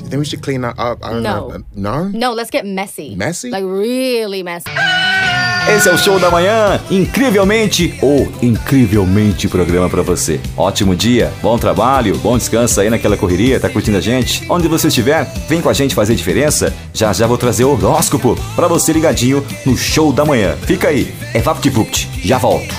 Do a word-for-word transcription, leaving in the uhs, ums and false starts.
Then we should clean that up. I don't No. know. No? No, let's get messy. Messy? Like really messy. Esse é o Show da Manhã, incrivelmente ou incrivelmente programa pra você. Ótimo dia, bom trabalho, bom descanso aí naquela correria, tá curtindo a gente? Onde você estiver, vem com a gente fazer diferença. Já já vou trazer o horóscopo pra você ligadinho no Show da Manhã. Fica aí, é VaptVupt, já volto.